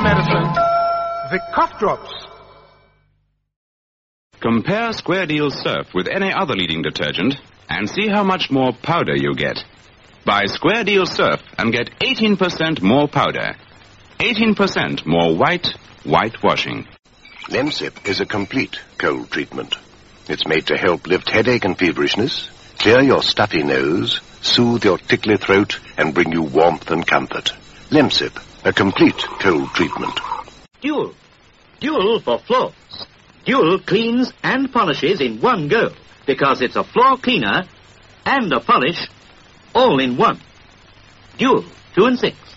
medicine, the cough drops. Compare Square Deal Surf with any other leading detergent and see how much more powder you get. Buy Square Deal Surf and get 18% more powder. 18% more whitewashing. Lemsip is a complete cold treatment. It's made to help lift headache and feverishness, clear your stuffy nose, soothe your tickly throat, and bring you warmth and comfort. Lemsip, a complete cold treatment. Dual. Dual for floors. Dual cleans and polishes in one go, because it's a floor cleaner and a polish all in one. Dual 2 and 6.